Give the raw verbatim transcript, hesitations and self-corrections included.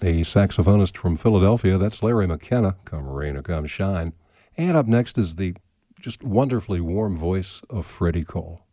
a saxophonist from Philadelphia. That's Larry McKenna, Come Rain or Come Shine. And up next is the just wonderfully warm voice of Freddie Cole.